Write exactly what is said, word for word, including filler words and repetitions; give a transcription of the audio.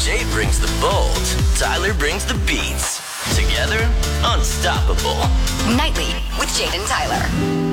Jay brings the bold, Tyler brings the beats. Together, unstoppable. Nightly with Jade and Tyler.